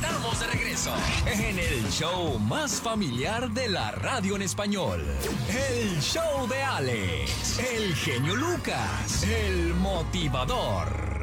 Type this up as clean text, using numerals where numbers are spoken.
Estamos de regreso en el show más familiar de la radio en español. El show de Alex, el genio Lucas, el motivador.